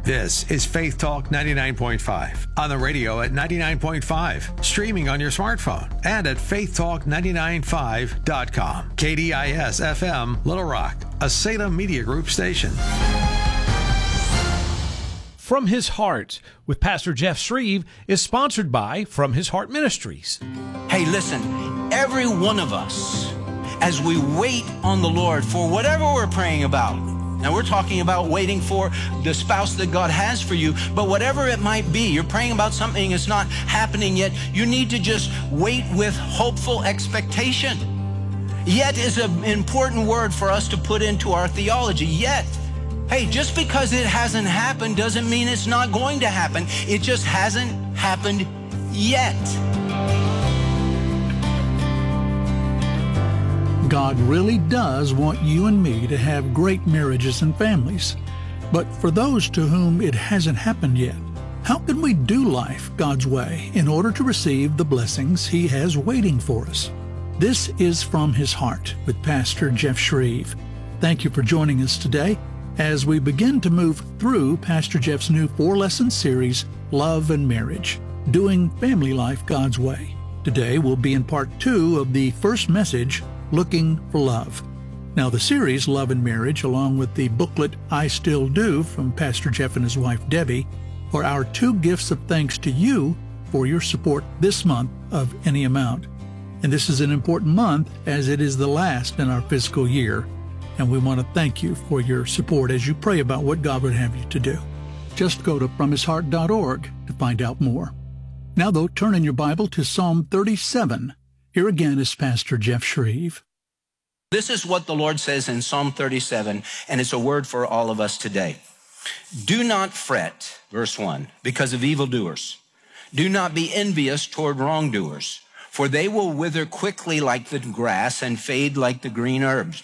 This is Faith Talk 99.5 on the radio at 99.5, streaming on your smartphone and at faithtalk995.com. KDIS FM, Little Rock, a Salem Media Group station. From His Heart with Pastor Jeff Shreve is sponsored by From His Heart Ministries. Hey, listen, every one of us, as we wait on the Lord for whatever we're praying about, now we're talking about waiting for the spouse that God has for you, but whatever it might be, you're praying about something that's not happening yet, you need to just wait with hopeful expectation. Yet is an important word for us to put into our theology. Yet. Hey, just because it hasn't happened doesn't mean it's not going to happen. It just hasn't happened yet. God really does want you and me to have great marriages and families. But for those to whom it hasn't happened yet, how can we do life God's way in order to receive the blessings He has waiting for us? This is From His Heart with Pastor Jeff Shreve. Thank you for joining us today as we begin to move through Pastor Jeff's new 4-lesson series, Love and Marriage, Doing Family Life God's Way. Today we'll be in part 2 of the first message, Looking for Love. Now the series, Love and Marriage, along with the booklet, I Still Do, from Pastor Jeff and his wife Debbie, are our 2 gifts of thanks to you for your support this month of any amount. And this is an important month as it is the last in our fiscal year. And we want to thank you for your support as you pray about what God would have you to do. Just go to FromHisHeart.org to find out more. Now, though, turn in your Bible to Psalm 37. Here again is Pastor Jeff Shreve. This is what the Lord says in Psalm 37, and it's a word for all of us today. Do not fret, verse 1, because of evildoers. Do not be envious toward wrongdoers, for they will wither quickly like the grass and fade like the green herbs.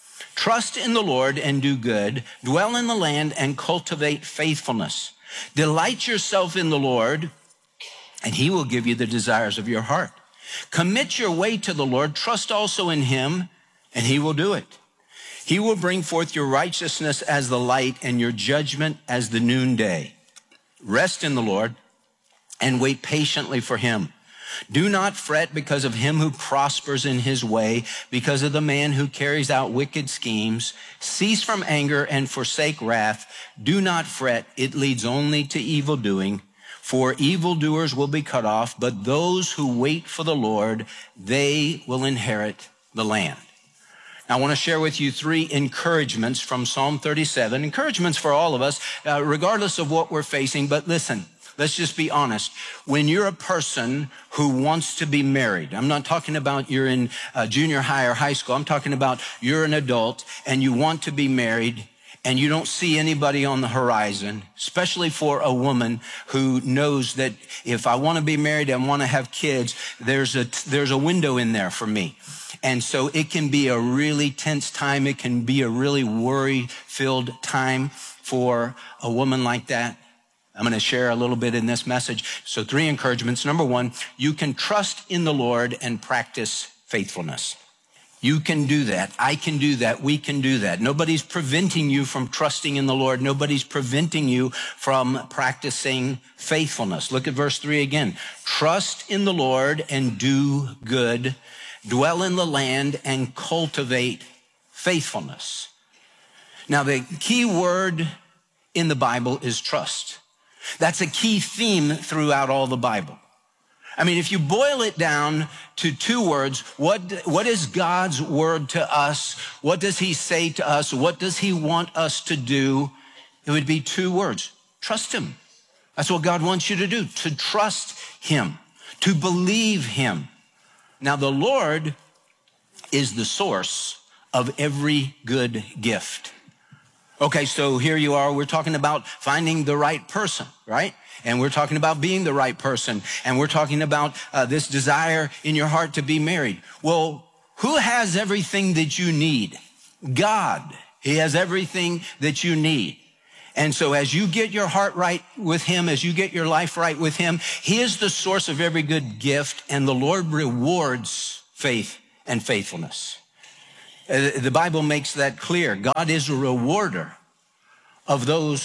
Trust in the Lord and do good. Dwell in the land and cultivate faithfulness. Delight yourself in the Lord, and He will give you the desires of your heart. Commit your way to the Lord. Trust also in Him, and He will do it. He will bring forth your righteousness as the light and your judgment as the noonday. Rest in the Lord and wait patiently for Him. Do not fret because of him who prospers in his way, because of the man who carries out wicked schemes. Cease from anger and forsake wrath. Do not fret, it leads only to evil doing. For evildoers will be cut off, but those who wait for the Lord, they will inherit the land. Now, I want to share with you 3 encouragements from Psalm 37. Encouragements for all of us, regardless of what we're facing. But listen, let's just be honest. When you're a person who wants to be married, I'm not talking about you're in junior high or high school. I'm talking about you're an adult and you want to be married and you don't see anybody on the horizon, especially for a woman who knows that if I want to be married and want to have kids, there's a window in there for me. And so it can be a really tense time. It can be a really worry-filled time for a woman like that. I'm going to share a little bit in this message. So 3 encouragements. Number 1, you can trust in the Lord and practice faithfulness. You can do that. I can do that. We can do that. Nobody's preventing you from trusting in the Lord. Nobody's preventing you from practicing faithfulness. Look at verse 3 again. Trust in the Lord and do good. Dwell in the land and cultivate faithfulness. Now, the key word in the Bible is trust. That's a key theme throughout all the Bible. I mean, if you boil it down to 2 words, what is God's word to us? What does He say to us? What does He want us to do? It would be 2 words. Trust Him. That's what God wants you to do, to trust Him, to believe Him. Now, the Lord is the source of every good gift. Okay, so here you are. We're talking about finding the right person, right? And we're talking about being the right person. And we're talking about this desire in your heart to be married. Well, who has everything that you need? God. He has everything that you need. And so as you get your heart right with Him, as you get your life right with Him, He is the source of every good gift, and the Lord rewards faith and faithfulness. The Bible makes that clear. God is a rewarder of those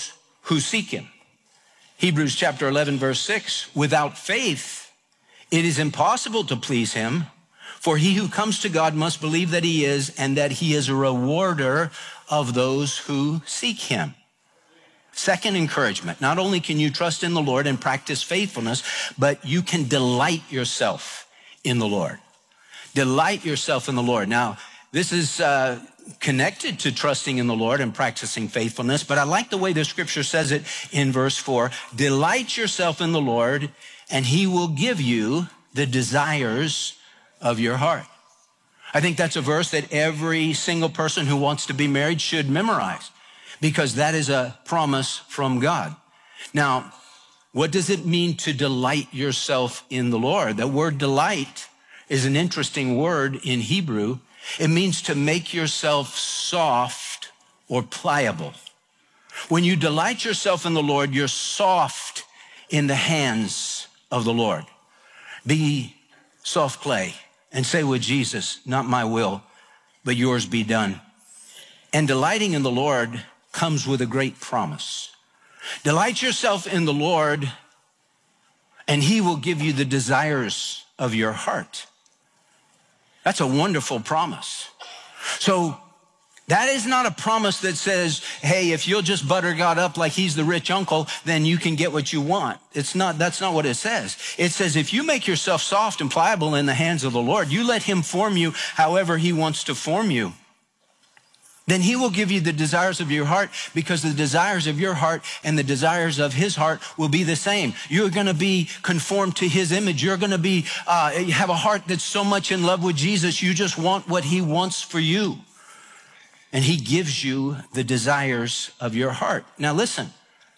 who seek him. Hebrews chapter 11, verse 6, without faith, it is impossible to please him, for he who comes to God must believe that he is, and that he is a rewarder of those who seek him. Second encouragement, not only can you trust in the Lord and practice faithfulness, but you can delight yourself in the Lord. Delight yourself in the Lord. Now, this is connected to trusting in the Lord and practicing faithfulness, but I like the way the scripture says it in verse 4. Delight yourself in the Lord, and he will give you the desires of your heart. I think that's a verse that every single person who wants to be married should memorize, because that is a promise from God. Now, what does it mean to delight yourself in the Lord? The word delight is an interesting word in Hebrew. It means to make yourself soft or pliable. When you delight yourself in the Lord, you're soft in the hands of the Lord. Be soft clay and say with Jesus, not my will, but yours be done. And delighting in the Lord comes with a great promise. Delight yourself in the Lord, and he will give you the desires of your heart. That's a wonderful promise. So that is not a promise that says, hey, if you'll just butter God up like he's the rich uncle, then you can get what you want. That's not what it says. It says, if you make yourself soft and pliable in the hands of the Lord, you let him form you however he wants to form you, then he will give you the desires of your heart, because the desires of your heart and the desires of his heart will be the same. You're going to be conformed to his image. You're going to be, you have a heart that's so much in love with Jesus. You just want what he wants for you. And he gives you the desires of your heart. Now listen,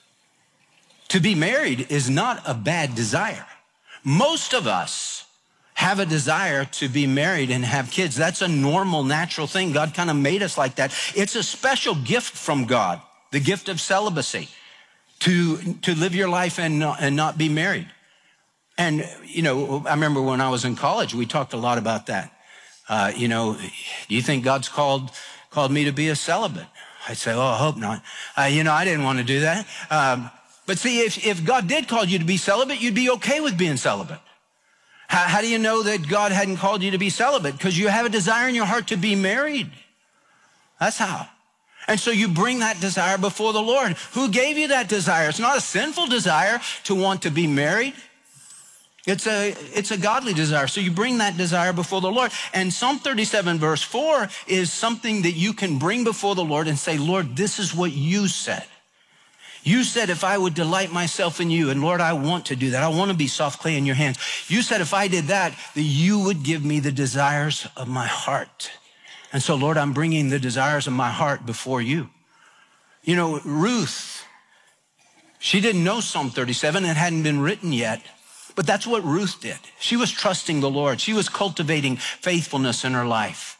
to be married is not a bad desire. Most of us have a desire to be married and have kids. That's a normal, natural thing. God kind of made us like that. It's a special gift from God, the gift of celibacy, to live your life and not be married. And, you know, I remember when I was in college, we talked a lot about that. Do you think God's called me to be a celibate? I'd say, oh, I hope not. I didn't want to do that. But see, if God did call you to be celibate, you'd be okay with being celibate. How do you know that God hadn't called you to be celibate? Because you have a desire in your heart to be married. That's how. And so you bring that desire before the Lord. Who gave you that desire? It's not a sinful desire to want to be married. It's a godly desire. So you bring that desire before the Lord. And Psalm 37 verse 4 is something that you can bring before the Lord and say, Lord, this is what you said. You said if I would delight myself in you, and Lord, I want to do that. I want to be soft clay in your hands. You said if I did that you would give me the desires of my heart. And so, Lord, I'm bringing the desires of my heart before you. You know, Ruth, she didn't know Psalm 37. It hadn't been written yet. But that's what Ruth did. She was trusting the Lord. She was cultivating faithfulness in her life.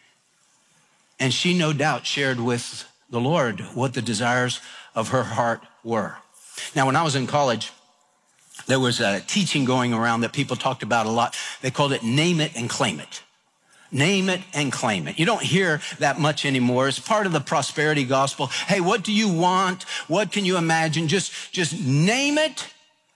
And she no doubt shared with the Lord what the desires of her heart were. Now, when I was in college, there was a teaching going around that people talked about a lot. They called it name it and claim it. Name it and claim it. You don't hear that much anymore. It's part of the prosperity gospel. Hey, what do you want? What can you imagine? Just name it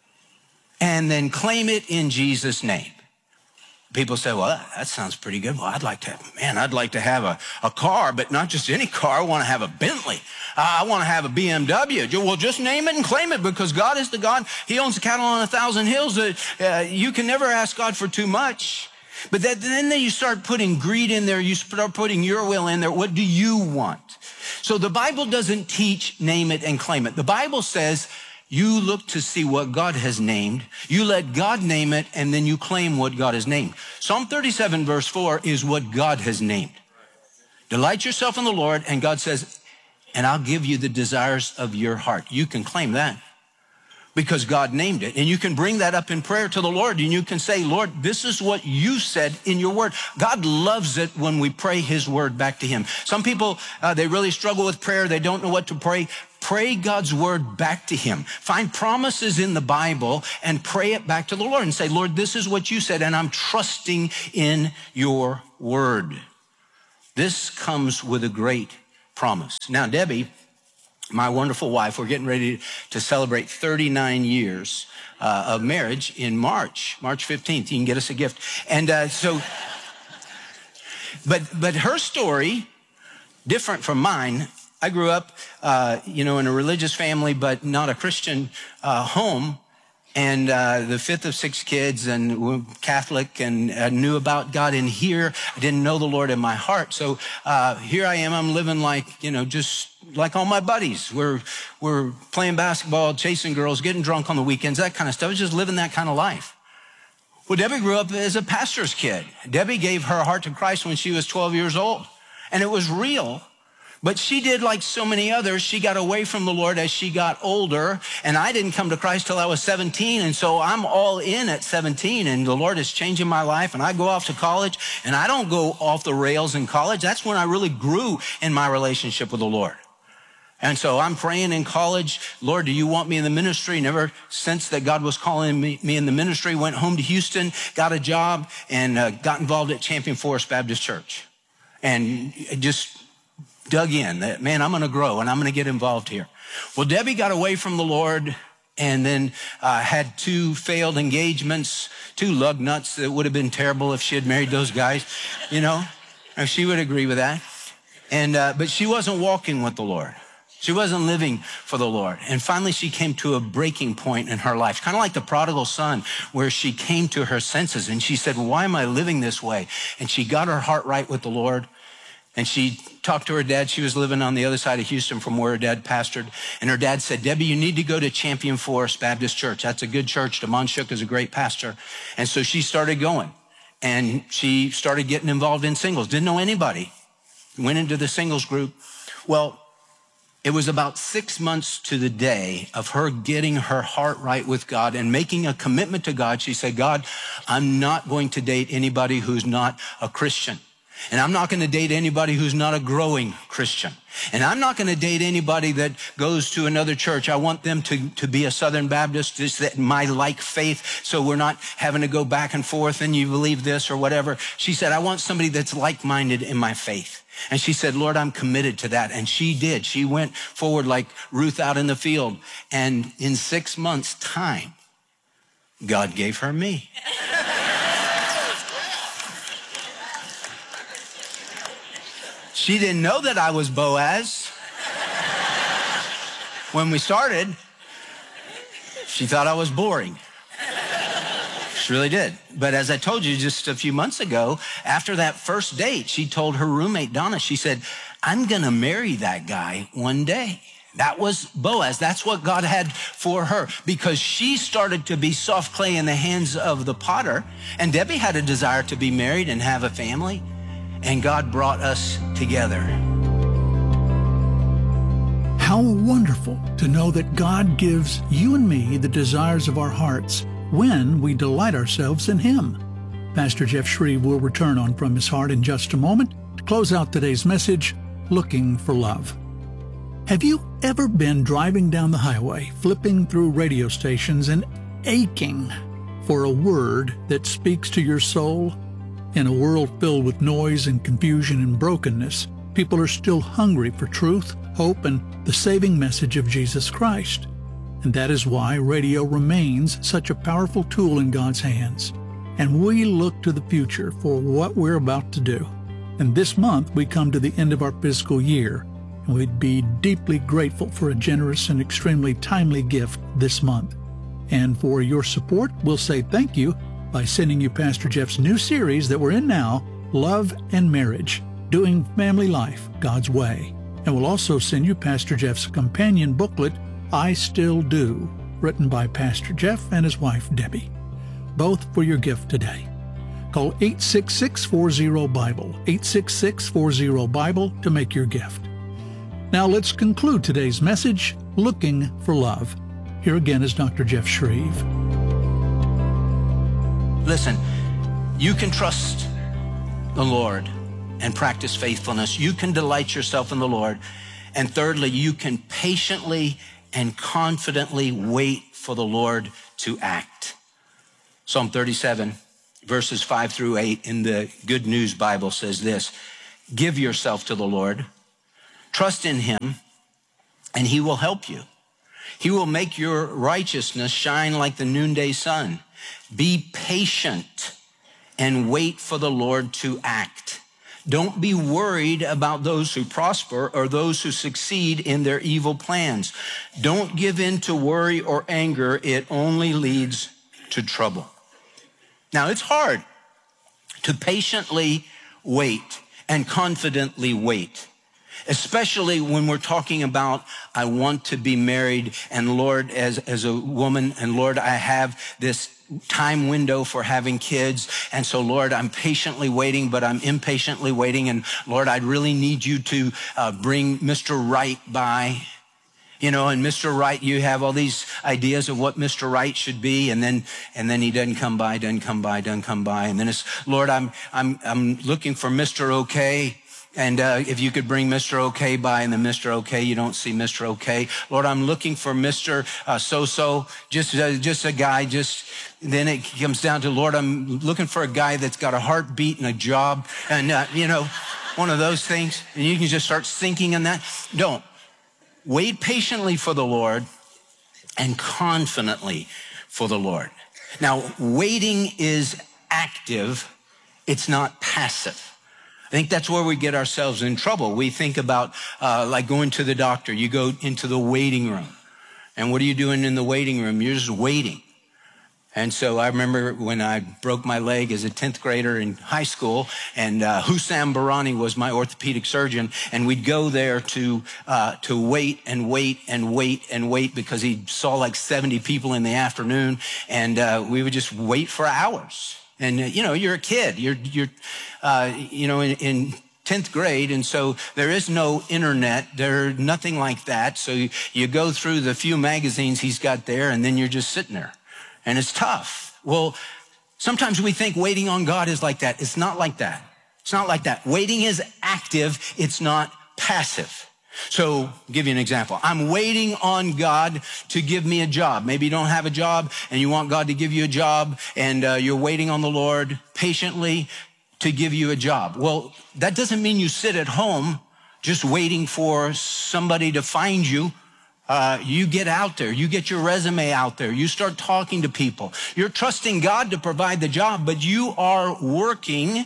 and then claim it in Jesus' name. People say, well, that sounds pretty good. Well, I'd like to have a car, but not just any car. I want to have a Bentley. I want to have a BMW. Well, just name it and claim it, because God is the God. He owns cattle on 1,000 hills. You can never ask God for too much. But then you start putting greed in there. You start putting your will in there. What do you want? So the Bible doesn't teach name it and claim it. The Bible says, you look to see what God has named. You let God name it, and then you claim what God has named. Psalm 37 verse 4 is what God has named. Delight yourself in the Lord, and God says, and I'll give you the desires of your heart. You can claim that because God named it. And you can bring that up in prayer to the Lord, and you can say, Lord, this is what you said in your word. God loves it when we pray his word back to him. Some people, they really struggle with prayer. They don't know what to pray. Pray God's word back to him. Find promises in the Bible and pray it back to the Lord and say, Lord, this is what you said, and I'm trusting in your word. This comes with a great promise. Now, Debbie my wonderful wife, we're getting ready to celebrate 39 years of marriage in March 15th. You can get us a gift. And but her story, different from mine. I grew up, in a religious family, but not a Christian home. And the fifth of 6 kids, and we're Catholic, and I knew about God in here. I didn't know the Lord in my heart. So here I am. I'm living like, just like all my buddies. We're playing basketball, chasing girls, getting drunk on the weekends, that kind of stuff. Just living that kind of life. Well, Debbie grew up as a pastor's kid. Debbie gave her heart to Christ when she was 12 years old. And it was real. But she did like so many others. She got away from the Lord as she got older. And I didn't come to Christ till I was 17. And so I'm all in at 17. And the Lord is changing my life. And I go off to college. And I don't go off the rails in college. That's when I really grew in my relationship with the Lord. And so I'm praying in college, Lord, do you want me in the ministry? Never sensed that God was calling me in the ministry. Went home to Houston, got a job, and got involved at Champion Forest Baptist Church. And just dug in that, man, I'm going to grow and I'm going to get involved here. Well, Debbie got away from the Lord and then had 2 failed engagements, 2 lug nuts that would have been terrible if she had married those guys, and she would agree with that. And but she wasn't walking with the Lord. She wasn't living for the Lord. And finally, she came to a breaking point in her life, kind of like the prodigal son, where she came to her senses and she said, why am I living this way? And she got her heart right with the Lord. And she talked to her dad. She was living on the other side of Houston from where her dad pastored. And her dad said, Debbie, you need to go to Champion Forest Baptist Church. That's a good church. Damon Shook is a great pastor. And so she started going. And she started getting involved in singles. Didn't know anybody. Went into the singles group. Well, it was about 6 months to the day of her getting her heart right with God and making a commitment to God. She said, God, I'm not going to date anybody who's not a Christian. And I'm not going to date anybody who's not a growing Christian. And I'm not going to date anybody that goes to another church. I want them to be a Southern Baptist, just that my like faith, so we're not having to go back and forth and you believe this or whatever. She said, I want somebody that's like-minded in my faith. And she said, Lord, I'm committed to that. And she did. She went forward like Ruth out in the field. And in 6 months' time, God gave her me. She didn't know that I was Boaz. When we started, she thought I was boring. She really did. But as I told you just a few months ago, after that first date, she told her roommate, Donna, she said, I'm going to marry that guy one day. That was Boaz. That's what God had for her, because she started to be soft clay in the hands of the potter. And Debbie had a desire to be married and have a family. And God brought us together. How wonderful to know that God gives you and me the desires of our hearts when we delight ourselves in Him. Pastor Jeff Shreve will return on From His Heart in just a moment to close out today's message, Looking for Love. Have you ever been driving down the highway, flipping through radio stations and aching for a word that speaks to your soul? In a world filled with noise and confusion and brokenness, people are still hungry for truth, hope, and the saving message of Jesus Christ. And that is why radio remains such a powerful tool in God's hands. And we look to the future for what we're about to do. And this month, we come to the end of our fiscal year, and we'd be deeply grateful for a generous and extremely timely gift this month. And for your support, we'll say thank you by sending you Pastor Jeff's new series that we're in now, Love and Marriage, Doing Family Life God's Way. And we'll also send you Pastor Jeff's companion booklet, I Still Do, written by Pastor Jeff and his wife, Debbie. Both for your gift today. Call 866-40-BIBLE, 866-40-BIBLE to make your gift. Now let's conclude today's message, Looking for Love. Here again is Dr. Jeff Shreve. Listen, you can trust the Lord and practice faithfulness. You can delight yourself in the Lord. And thirdly, you can patiently and confidently wait for the Lord to act. Psalm 37, verses 5 through 8 in the Good News Bible says this: give yourself to the Lord, trust in Him, and he will help you. He will make your righteousness shine like the noonday sun. Be patient and wait for the Lord to act. Don't be worried about those who prosper or those who succeed in their evil plans. Don't give in to worry or anger. It only leads to trouble. Now, it's hard to patiently wait and confidently wait, especially when we're talking about, I want to be married, and Lord, as a woman, and Lord, I have this time window for having kids. And so, Lord, I'm patiently waiting, but I'm impatiently waiting. And Lord, I'd really need you to bring Mr. Right by. You know, and Mr. Right, you have all these ideas of what Mr. Right should be, and then he doesn't come by. And then it's, Lord, I'm looking for Mr. Okay. And if you could bring Mr. Okay by, and then Mr. Okay, you don't see Mr. Okay. Lord, I'm looking for Mr. So-so, just a guy, then it comes down to, Lord, I'm looking for a guy that's got a heartbeat and a job, and, one of those things. And you can just start thinking in that. Don't. Wait patiently for the Lord and confidently for the Lord. Now, waiting is active. It's not passive. I think that's where we get ourselves in trouble. We think about like going to the doctor. You go into the waiting room. And what are you doing in the waiting room? You're just waiting. And so I remember when I broke my leg as a 10th grader in high school, and Hussam Barani was my orthopedic surgeon, and we'd go there to wait and wait and wait and wait because he saw like 70 people in the afternoon, and we would just wait for hours. And you're a kid, you're in 10th grade, and so there is no internet, there's nothing like that. So you go through the few magazines he's got there, and then you're just sitting there. And it's tough. Well, sometimes we think waiting on God is like that. It's not like that. It's not like that. Waiting is active. It's not passive. So I'll give you an example. I'm waiting on God to give me a job. Maybe you don't have a job and you want God to give you a job, and you're waiting on the Lord patiently to give you a job. Well, that doesn't mean you sit at home just waiting for somebody to find you. You get out there, you get your resume out there, you start talking to people. You're trusting God to provide the job, but you are working,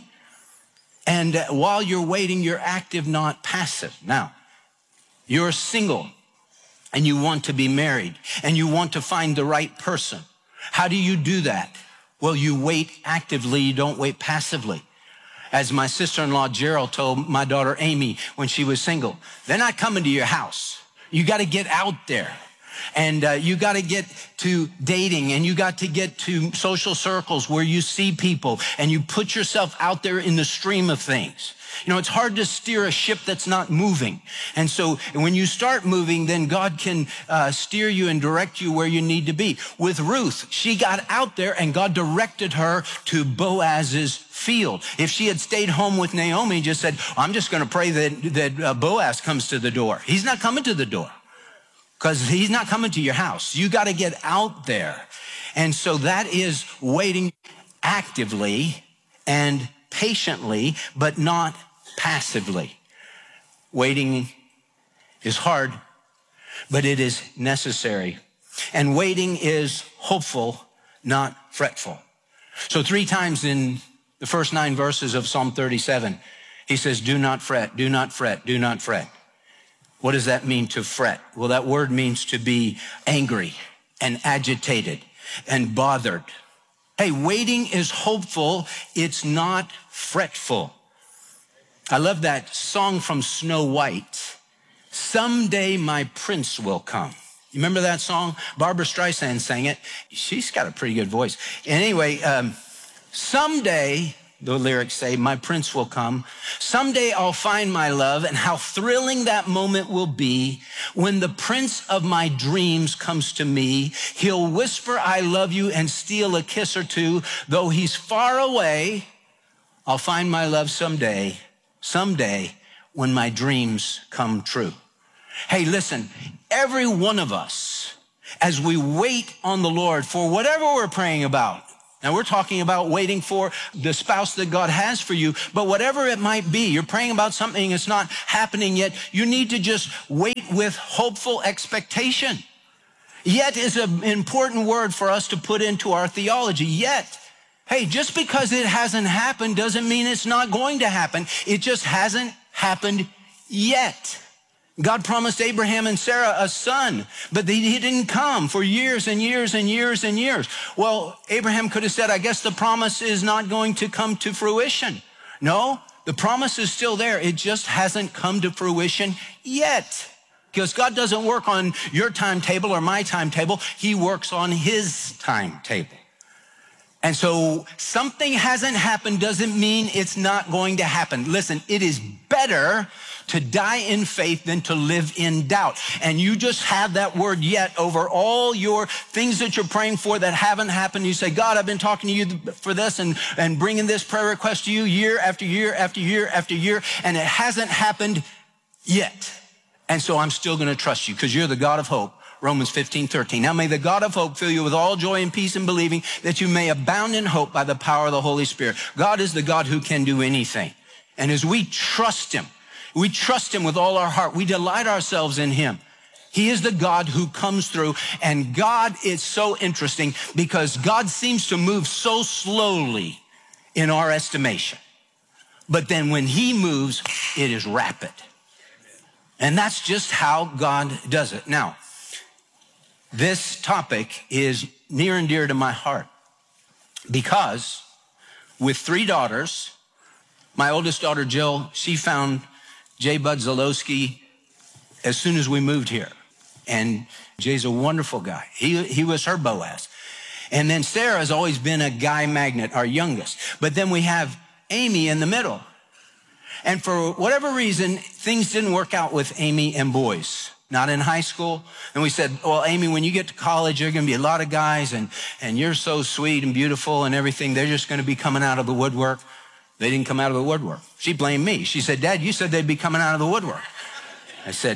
and while you're waiting, you're active, not passive. Now, you're single, and you want to be married, and you want to find the right person. How do you do that? Well, you wait actively, you don't wait passively. As my sister-in-law Gerald told my daughter Amy when she was single, they're not coming to your house. You got to get out there, and you got to get to dating, and you got to get to social circles where you see people and you put yourself out there in the stream of things. It's hard to steer a ship that's not moving. And so when you start moving, then God can steer you and direct you where you need to be. With Ruth, she got out there and God directed her to Boaz's field. If she had stayed home with Naomi and just said, I'm just going to pray that Boaz comes to the door. He's not coming to the door because he's not coming to your house. You got to get out there. And so that is waiting actively and patiently, but not passively. Waiting is hard, but it is necessary. And waiting is hopeful, not fretful. So 3 times in the first 9 verses of Psalm 37, he says, do not fret, do not fret, do not fret. What does that mean, to fret? Well, that word means to be angry and agitated and bothered. Hey, waiting is hopeful. It's not fretful. I love that song from Snow White. Someday my prince will come. You remember that song? Barbara Streisand sang it. She's got a pretty good voice. Anyway, someday, the lyrics say, my prince will come. Someday I'll find my love, and how thrilling that moment will be when the prince of my dreams comes to me. He'll whisper, I love you, and steal a kiss or two. Though he's far away, I'll find my love someday when my dreams come true. Hey, listen, every one of us, as we wait on the Lord for whatever we're praying about, Now, we're talking about waiting for the spouse that God has for you, but whatever it might be, you're praying about something that's not happening yet, you need to just wait with hopeful expectation. Yet is an important word for us to put into our theology. Yet, hey, just because it hasn't happened doesn't mean it's not going to happen. It just hasn't happened yet. God promised Abraham and Sarah a son, but he didn't come for years and years and years and years. Well, Abraham could have said, I guess the promise is not going to come to fruition. No, the promise is still there. It just hasn't come to fruition yet. Because God doesn't work on your timetable or my timetable. He works on his timetable. And so something hasn't happened doesn't mean it's not going to happen. Listen, it is better to die in faith than to live in doubt. And you just have that word yet over all your things that you're praying for that haven't happened. You say, God, I've been talking to you for this and bringing this prayer request to you year after year after year after year, and it hasn't happened yet. And so I'm still going to trust you because you're the God of hope. Romans 15:13. Now may the God of hope fill you with all joy and peace in believing, that you may abound in hope by the power of the Holy Spirit. God is the God who can do anything. And as we trust him with all our heart, we delight ourselves in him. He is the God who comes through. And God is so interesting because God seems to move so slowly in our estimation. But then when he moves, it is rapid. And that's just how God does it. Now, this topic is near and dear to my heart because with 3 daughters, my oldest daughter, Jill, she found J. Bud Zalowski as soon as we moved here. And Jay's a wonderful guy. He was her Boaz. And then Sarah's always been a guy magnet, our youngest. But then we have Amy in the middle. And for whatever reason, things didn't work out with Amy and boys. Not in high school. And we said, well, Amy, when you get to college, there are going to be a lot of guys and you're so sweet and beautiful and everything. They're just going to be coming out of the woodwork. They didn't come out of the woodwork. She blamed me. She said, Dad, you said they'd be coming out of the woodwork. I said,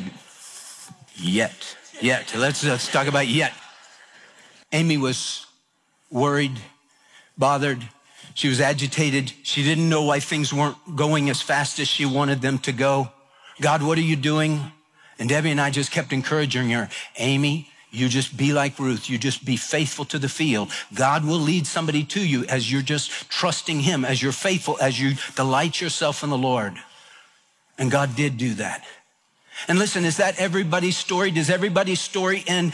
yet. Let's talk about yet. Amy was worried, bothered. She was agitated. She didn't know why things weren't going as fast as she wanted them to go. God, what are you doing? And Debbie and I just kept encouraging her. Amy, you just be like Ruth. You just be faithful to the field. God will lead somebody to you as you're just trusting him, as you're faithful, as you delight yourself in the Lord. And God did do that. And listen, is that everybody's story? Does everybody's story end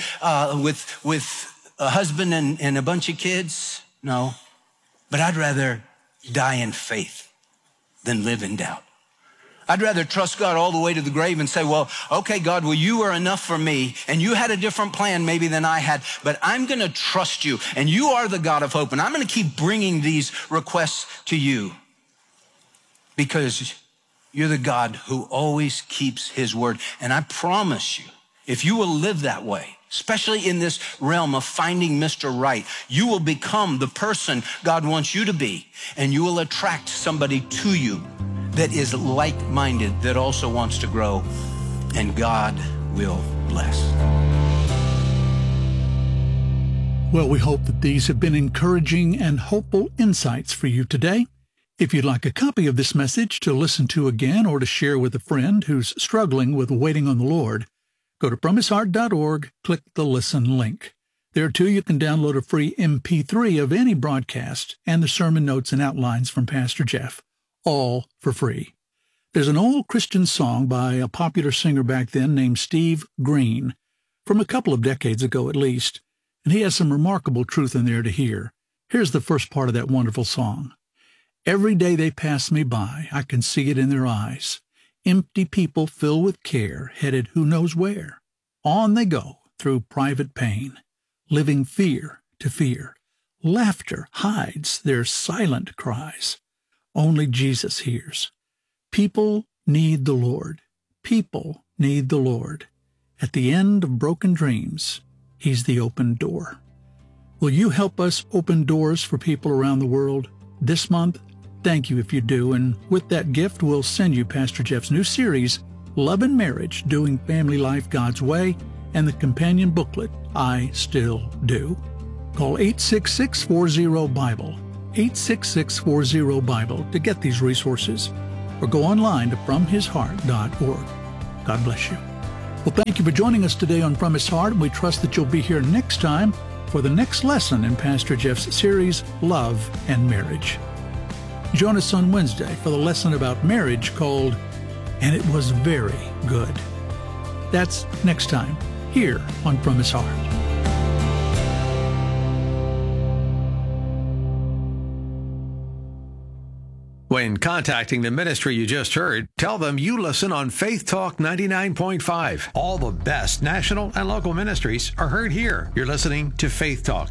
with a husband and a bunch of kids? No. But I'd rather die in faith than live in doubt. I'd rather trust God all the way to the grave and say, well, okay, God, well, you are enough for me. And you had a different plan maybe than I had, but I'm going to trust you. And you are the God of hope. And I'm going to keep bringing these requests to you because you're the God who always keeps his word. And I promise you, if you will live that way, especially in this realm of finding Mr. Right, you will become the person God wants you to be. And you will attract somebody to you that is like-minded, that also wants to grow, and God will bless. Well, we hope that these have been encouraging and hopeful insights for you today. If you'd like a copy of this message to listen to again or to share with a friend who's struggling with waiting on the Lord, go to promiseheart.org, click the Listen link. There, too, you can download a free MP3 of any broadcast and the sermon notes and outlines from Pastor Jeff, all for free. There's an old Christian song by a popular singer back then named Steve Green, from a couple of decades ago at least, and he has some remarkable truth in there to hear. Here's the first part of that wonderful song. Every day they pass me by, I can see it in their eyes. Empty people filled with care, headed who knows where. On they go through private pain, living fear to fear. Laughter hides their silent cries. Only Jesus hears. People need the Lord. People need the Lord. At the end of broken dreams, he's the open door. Will you help us open doors for people around the world this month? Thank you if you do, and with that gift, we'll send you Pastor Jeff's new series, Love and Marriage, Doing Family Life God's Way, and the companion booklet, I Still Do. Call 866-40-BIBLE, 866-40-BIBLE to get these resources, or go online to FromHisHeart.org. God bless you. Well, thank you for joining us today on From His Heart, and we trust that you'll be here next time for the next lesson in Pastor Jeff's series, Love and Marriage. Join us on Wednesday for the lesson about marriage called, And It Was Very Good. That's next time, here on From His Heart. When contacting the ministry you just heard, tell them you listen on Faith Talk 99.5. All the best national and local ministries are heard here. You're listening to Faith Talk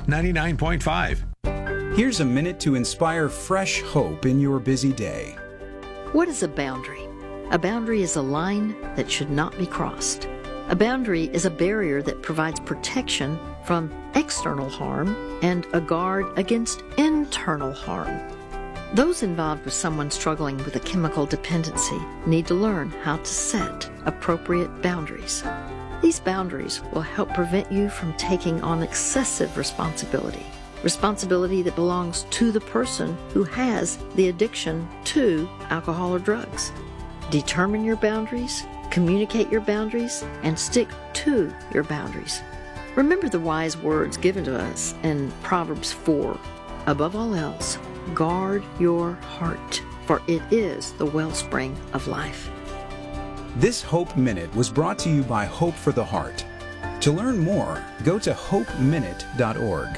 99.5. Here's a minute to inspire fresh hope in your busy day. What is a boundary? A boundary is a line that should not be crossed. A boundary is a barrier that provides protection from external harm and a guard against internal harm. Those involved with someone struggling with a chemical dependency need to learn how to set appropriate boundaries. These boundaries will help prevent you from taking on excessive responsibility that belongs to the person who has the addiction to alcohol or drugs. Determine your boundaries, communicate your boundaries, and stick to your boundaries. Remember the wise words given to us in Proverbs 4. Above all else, guard your heart, for it is the wellspring of life. This Hope Minute was brought to you by Hope for the Heart. To learn more, go to hopeminute.org.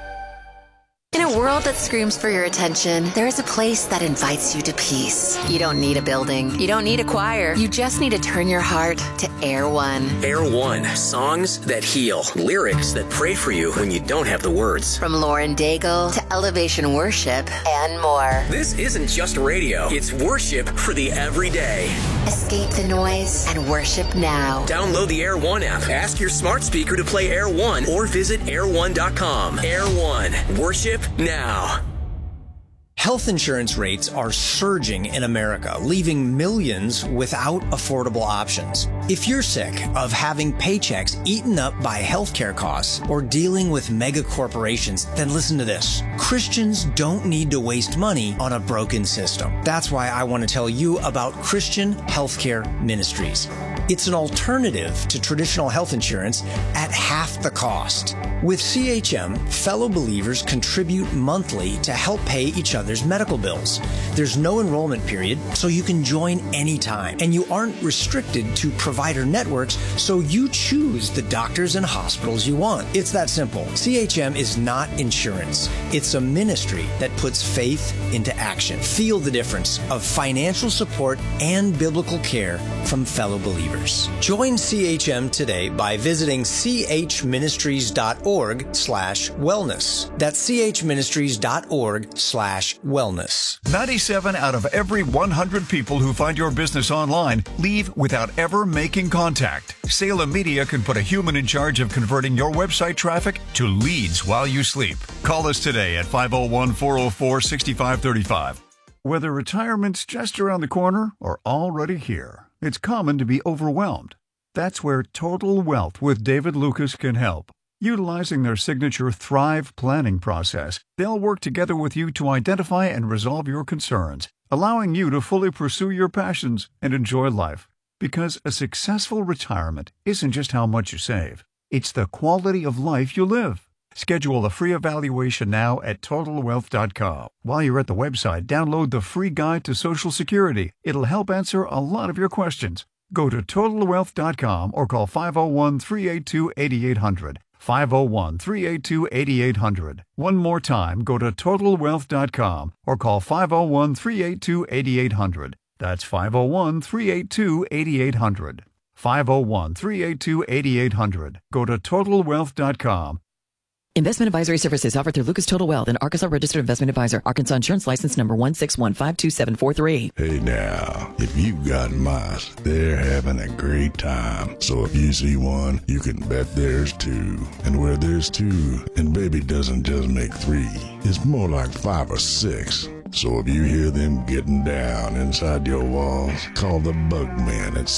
In a world that screams for your attention, there is a place that invites you to peace. You don't need a building. You don't need a choir. You just need to turn your heart to Air One. Air One, songs that heal, lyrics that pray for you when you don't have the words. From Lauren Daigle to Elevation Worship and more. This isn't just radio. It's worship for the everyday. Escape the noise and worship now. Download the Air One app. Ask your smart speaker to play Air One or visit air1.com. Air One, worship now. Health insurance rates are surging in America, leaving millions without affordable options. If you're sick of having paychecks eaten up by healthcare costs or dealing with mega corporations, then listen to this. Christians don't need to waste money on a broken system. That's why I want to tell you about Christian Healthcare Ministries. It's an alternative to traditional health insurance at half the cost. With CHM, fellow believers contribute monthly to help pay each other's medical bills. There's no enrollment period, so you can join anytime. And you aren't restricted to provider networks, so you choose the doctors and hospitals you want. It's that simple. CHM is not insurance. It's a ministry that puts faith into action. Feel the difference of financial support and biblical care from fellow believers. Join CHM today by visiting chministries.org/wellness. That's chministries.org/wellness. 97 out of every 100 people who find your business online leave without ever making contact. Salem Media can put a human in charge of converting your website traffic to leads while you sleep. Call us today at 501-404-6535. Whether retirement's just around the corner or already here, it's common to be overwhelmed. That's where Total Wealth with David Lucas can help. Utilizing their signature Thrive planning process, they'll work together with you to identify and resolve your concerns, allowing you to fully pursue your passions and enjoy life. Because a successful retirement isn't just how much you save, it's the quality of life you live. Schedule a free evaluation now at TotalWealth.com. While you're at the website, download the free guide to Social Security. It'll help answer a lot of your questions. Go to TotalWealth.com or call 501-382-8800. 501-382-8800. One more time, go to TotalWealth.com or call 501-382-8800. That's 501-382-8800. 501-382-8800. Go to TotalWealth.com. Investment advisory services offered through Lucas Total Wealth, an Arkansas registered investment advisor. Arkansas Insurance License Number 1615273. Hey now, if you've got mice, they're having a great time. So if you see one, you can bet there's two. And where there's two, and baby doesn't just make three, it's more like 5 or 6. So if you hear them getting down inside your walls, call the Bugman at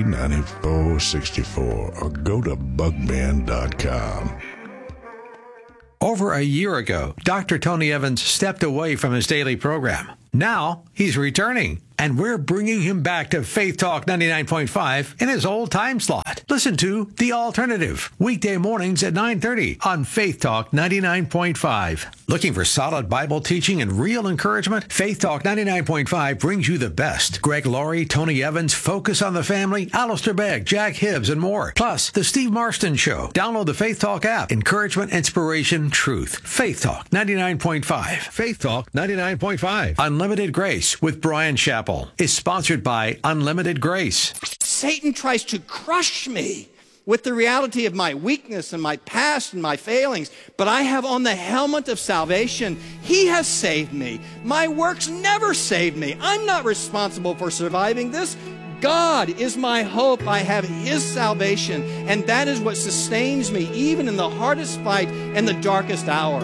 663-9464 or go to bugman.com. Over a year ago, Dr. Tony Evans stepped away from his daily program. Now he's returning, and we're bringing him back to Faith Talk 99.5 in his old time slot. Listen to The Alternative, weekday mornings at 9:30 on Faith Talk 99.5. Looking for solid Bible teaching and real encouragement? Faith Talk 99.5 brings you the best. Greg Laurie, Tony Evans, Focus on the Family, Alistair Begg, Jack Hibbs, and more. Plus, The Steve Marston Show. Download the Faith Talk app. Encouragement, inspiration, truth. Faith Talk 99.5. Faith Talk 99.5. Unlimited Grace with Brian Chappell is sponsored by Unlimited Grace. Satan tries to crush me with the reality of my weakness and my past and my failings, but I have on the helmet of salvation. He has saved me. My works never saved me. I'm not responsible for surviving this. God is my hope. I have His salvation, and that is what sustains me even in the hardest fight and the darkest hour.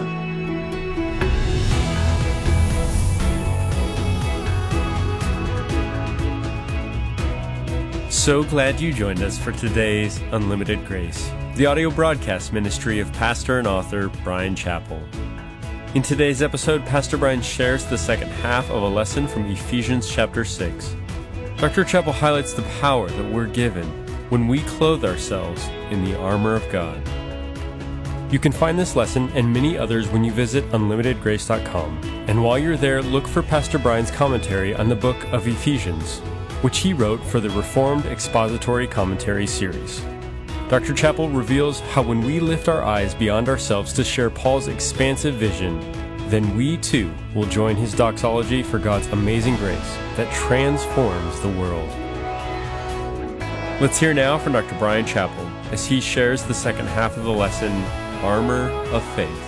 So glad you joined us for today's Unlimited Grace, the audio broadcast ministry of pastor and author Brian Chappell. In today's episode, Pastor Brian shares the second half of a lesson from Ephesians chapter 6. Dr. Chappell highlights the power that we're given when we clothe ourselves in the armor of God. You can find this lesson and many others when you visit unlimitedgrace.com. And while you're there, look for Pastor Brian's commentary on the book of Ephesians, which he wrote for the Reformed Expository Commentary series. Dr. Chappell reveals how when we lift our eyes beyond ourselves to share Paul's expansive vision, then we too will join his doxology for God's amazing grace that transforms the world. Let's hear now from Dr. Brian Chappell as he shares the second half of the lesson, Armor of Faith.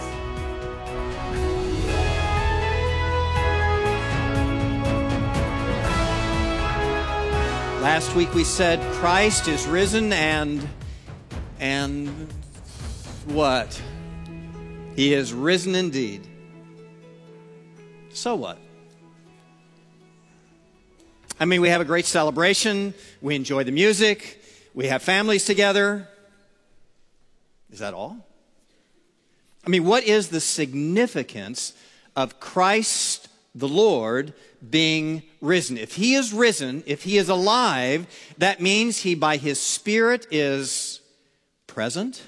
Last week we said Christ is risen and what? He is risen indeed. So what? I mean, we have a great celebration. We enjoy the music. We have families together. Is that all? I mean, what is the significance of Christ the Lord being risen? If He is risen, if He is alive, that means He, by His Spirit, is present,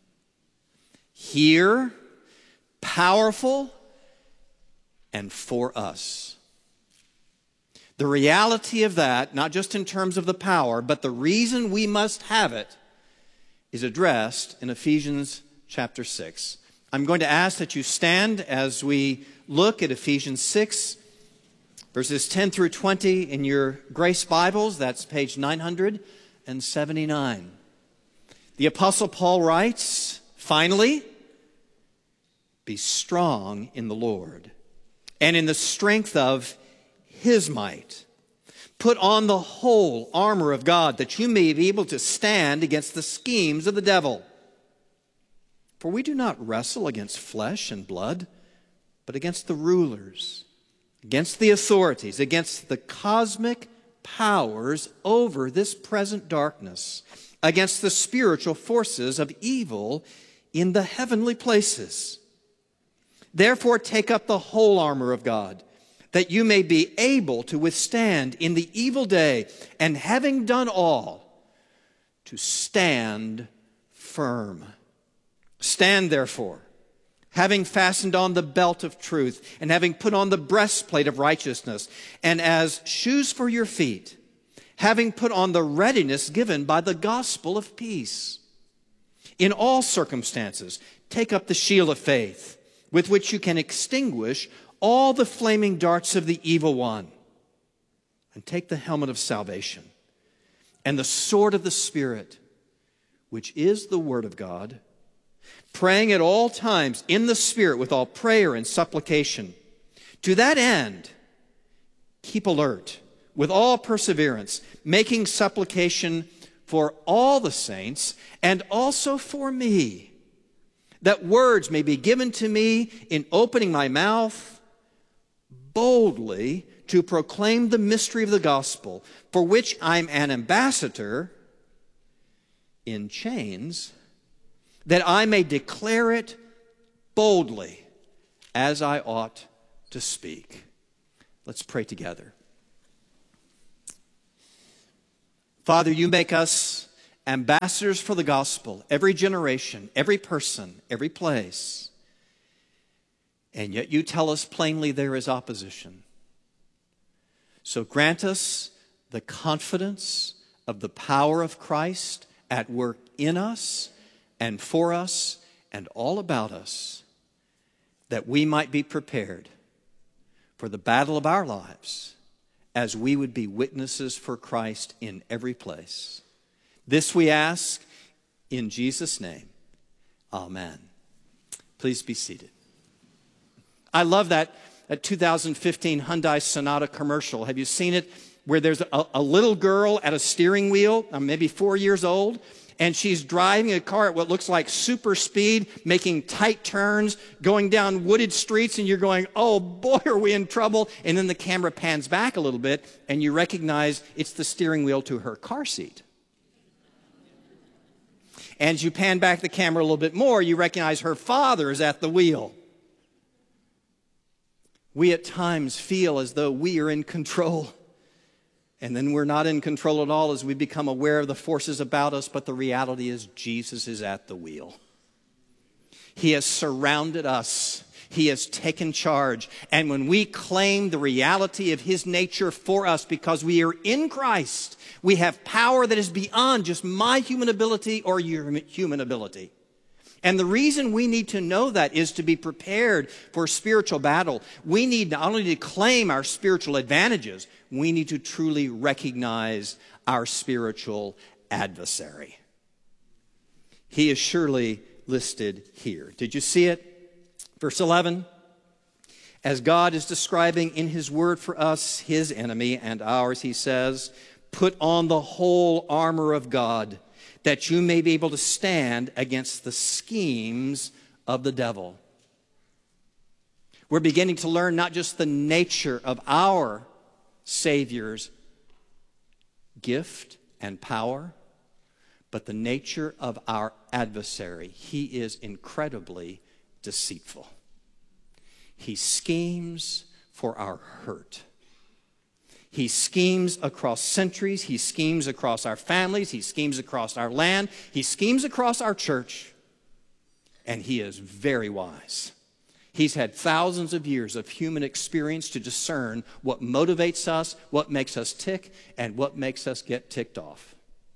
here, powerful, and for us. The reality of that, not just in terms of the power, but the reason we must have it, is addressed in Ephesians chapter 6. I'm going to ask that you stand as we look at Ephesians 6, verses 10 through 20 in your Grace Bibles. That's page 979. The Apostle Paul writes, "Finally, be strong in the Lord and in the strength of His might. Put on the whole armor of God, that you may be able to stand against the schemes of the devil. For we do not wrestle against flesh and blood, but against the rulers, against the authorities, against the cosmic powers over this present darkness, against the spiritual forces of evil in the heavenly places. Therefore, take up the whole armor of God, that you may be able to withstand in the evil day, and having done all, to stand firm. Stand therefore, having fastened on the belt of truth, and having put on the breastplate of righteousness, and as shoes for your feet, having put on the readiness given by the gospel of peace. In all circumstances, take up the shield of faith, with which you can extinguish all the flaming darts of the evil one. And take the helmet of salvation and the sword of the Spirit, which is the word of God, praying at all times in the Spirit with all prayer and supplication. To that end, keep alert with all perseverance, making supplication for all the saints and also for me, that words may be given to me in opening my mouth boldly to proclaim the mystery of the gospel, for which I'm an ambassador in chains, that I may declare it boldly as I ought to speak. Let's pray together. Father, you make us ambassadors for the gospel, every generation, every person, every place. And yet you tell us plainly there is opposition. So grant us the confidence of the power of Christ at work in us and for us and all about us, that we might be prepared for the battle of our lives as we would be witnesses for Christ in every place. This we ask in Jesus' name. Amen. Please be seated. I love that 2015 Hyundai Sonata commercial. Have you seen it? Where there's a little girl at a steering wheel, maybe 4 years old, and she's driving a car at what looks like super speed, making tight turns, going down wooded streets, and you're going, oh boy, are we in trouble. And then the camera pans back a little bit, and you recognize it's the steering wheel to her car seat. And as you pan back the camera a little bit more, you recognize her father is at the wheel. We at times feel as though we are in control. And then we're not in control at all as we become aware of the forces about us, but the reality is Jesus is at the wheel. He has surrounded us. He has taken charge. And when we claim the reality of His nature for us because we are in Christ, we have power that is beyond just my human ability or your human ability. And the reason we need to know that is to be prepared for spiritual battle. We need not only to claim our spiritual advantages, we need to truly recognize our spiritual adversary. He is surely listed here. Did you see it? Verse 11. As God is describing in His word for us, His enemy and ours, He says, put on the whole armor of God, that you may be able to stand against the schemes of the devil. We're beginning to learn not just the nature of our Savior's gift and power, but the nature of our adversary. He is incredibly deceitful. He schemes for our hurt. He schemes across centuries. He schemes across our families. He schemes across our land. He schemes across our church. And he is very wise. He's had thousands of years of human experience to discern what motivates us, what makes us tick, and what makes us get ticked off.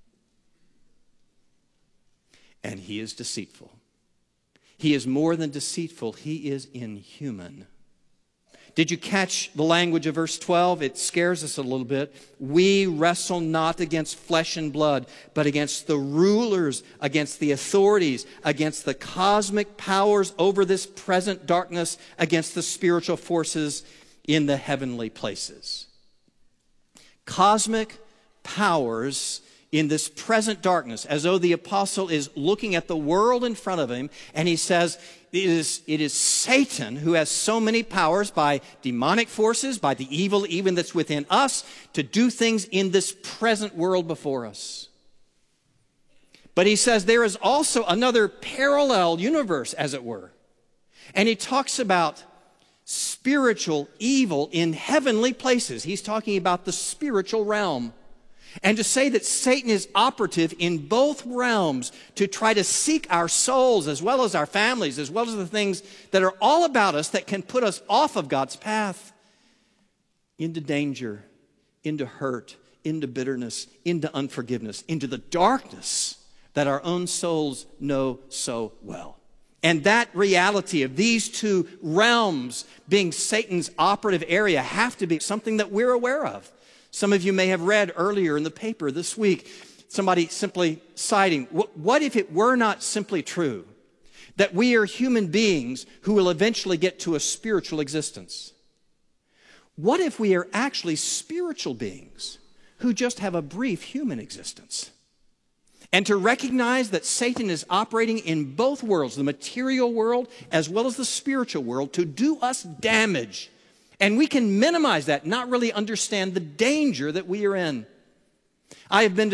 And he is deceitful. He is more than deceitful. He is inhuman. Did you catch the language of verse 12? It scares us a little bit. We wrestle not against flesh and blood, but against the rulers, against the authorities, against the cosmic powers over this present darkness, against the spiritual forces in the heavenly places. Cosmic powers in this present darkness, as though the apostle is looking at the world in front of him, and he says, it is Satan who has so many powers by demonic forces, by the evil even that's within us, to do things in this present world before us. But he says there is also another parallel universe, as it were. And he talks about spiritual evil in heavenly places. He's talking about the spiritual realm. And to say that Satan is operative in both realms to try to seek our souls as well as our families, as well as the things that are all about us that can put us off of God's path into danger, into hurt, into bitterness, into unforgiveness, into the darkness that our own souls know so well. And that reality of these two realms being Satan's operative area have to be something that we're aware of. Some of you may have read earlier in the paper this week, somebody simply citing, what if it were not simply true that we are human beings who will eventually get to a spiritual existence? What if we are actually spiritual beings who just have a brief human existence? And to recognize that Satan is operating in both worlds, the material world as well as the spiritual world, to do us damage. And we can minimize that, not really understand the danger that we are in. I have been to that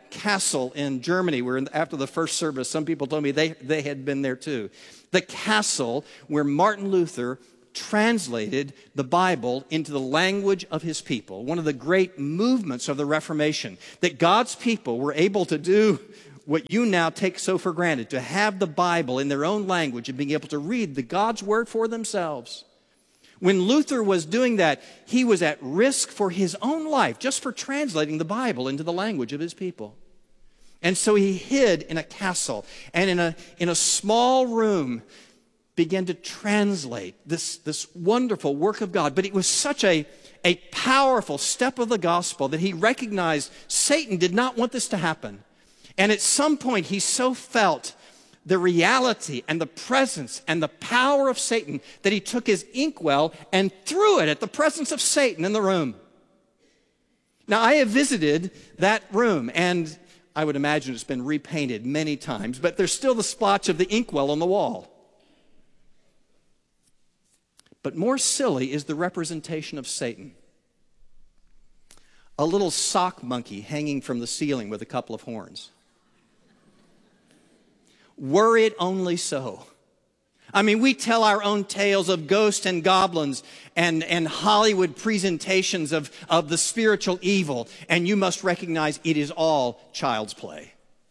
castle in Germany where after the first service, some people told me they had been there too. The castle where Martin Luther translated the Bible into the language of his people. One of the great movements of the Reformation, that God's people were able to do what you now take so for granted, to have the Bible in their own language and being able to read the God's Word for themselves. When Luther was doing that, he was at risk for his own life just for translating the Bible into the language of his people. And so he hid in a castle and in a small room began to translate this wonderful work of God. But it was such a powerful step of the gospel that he recognized Satan did not want this to happen. And at some point he so felt the reality and the presence and the power of Satan that he took his inkwell and threw it at the presence of Satan in the room. Now, I have visited that room, and I would imagine it's been repainted many times, but there's still the splotch of the inkwell on the wall. But more silly is the representation of Satan. A little sock monkey hanging from the ceiling with a couple of horns. Were it only so. I mean, we tell our own tales of ghosts and goblins and Hollywood presentations of the spiritual evil, and you must recognize it is all child's play.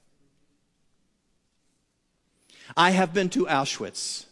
I have been to Auschwitz,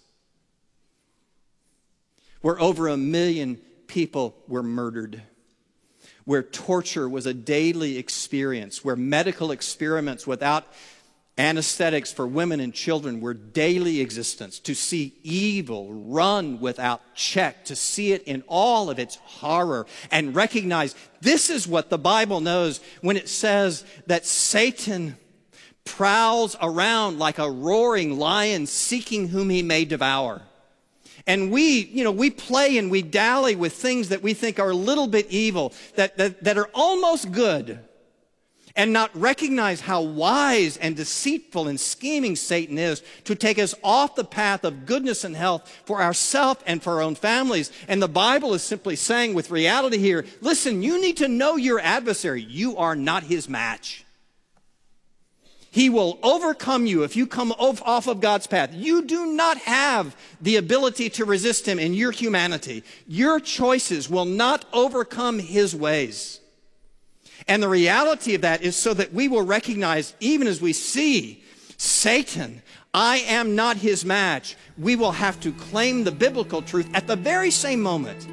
where over 1 million people were murdered, where torture was a daily experience, where medical experiments without anesthetics for women and children were daily existence, to see evil run without check, to see it in all of its horror, and recognize this is what the Bible knows when it says that Satan prowls around like a roaring lion seeking whom he may devour. And we play and we dally with things that we think are a little bit evil, that are almost good, and not recognize how wise and deceitful and scheming Satan is to take us off the path of goodness and health for ourselves and for our own families. And the Bible is simply saying with reality here, listen, you need to know your adversary. You are not his match. He will overcome you if you come off of God's path. You do not have the ability to resist him in your humanity. Your choices will not overcome his ways. And the reality of that is so that we will recognize, even as we see Satan, I am not his match, we will have to claim the biblical truth at the very same moment.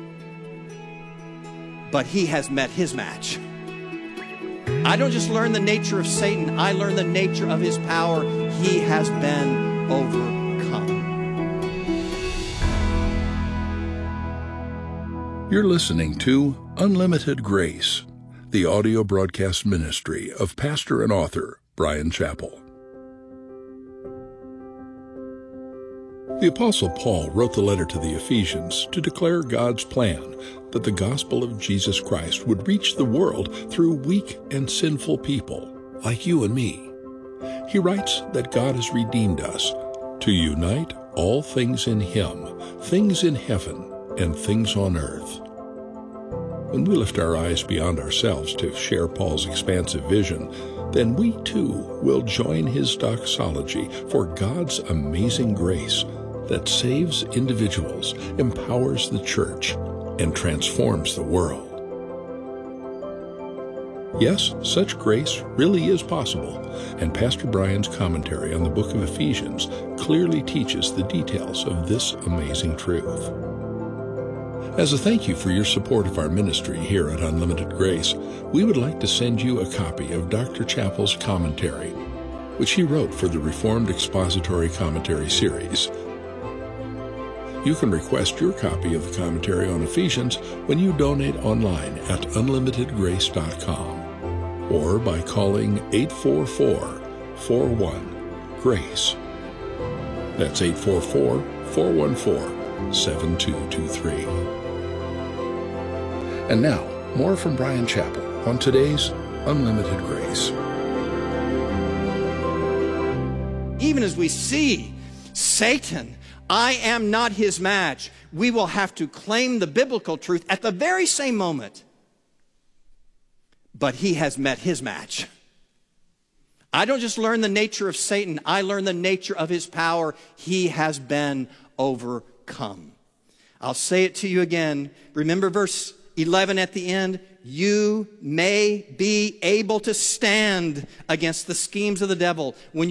But he has met his match. I don't just learn the nature of Satan, I learn the nature of his power. He has been overcome. You're listening to Unlimited Grace, the audio broadcast ministry of pastor and author Bryan Chapell. The Apostle Paul wrote the letter to the Ephesians to declare God's plan that the gospel of Jesus Christ would reach the world through weak and sinful people like you and me. He writes that God has redeemed us to unite all things in Him, things in heaven and things on earth. When we lift our eyes beyond ourselves to share Paul's expansive vision, then we too will join his doxology for God's amazing grace that saves individuals, empowers the church, and transforms the world. Yes, such grace really is possible, and Pastor Bryan's commentary on the book of Ephesians clearly teaches the details of this amazing truth. As a thank you for your support of our ministry here at Unlimited Grace, we would like to send you a copy of Dr. Chapell's commentary, which he wrote for the Reformed Expository Commentary series. You can request your copy of the commentary on Ephesians when you donate online at unlimitedgrace.com or by calling 844-41-GRACE. That's 844-414-7223. And now, more from Bryan Chapell on today's Unlimited Grace. Even as we see Satan, I am not his match, we will have to claim the biblical truth at the very same moment. But he has met his match. I don't just learn the nature of Satan, I learn the nature of his power. He has been overcome. I'll say it to you again. Remember verse 11 at the end? You may be able to stand against the schemes of the devil. When